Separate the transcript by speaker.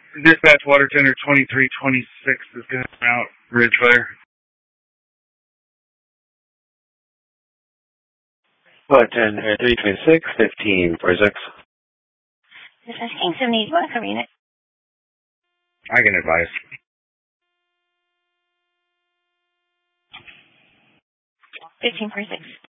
Speaker 1: Dispatch Water Tender 2326 is going out Ridgefire.
Speaker 2: Water Tender 326, 1546.
Speaker 3: Dispatch King 781, covering it.
Speaker 1: I can advise.
Speaker 3: 1546.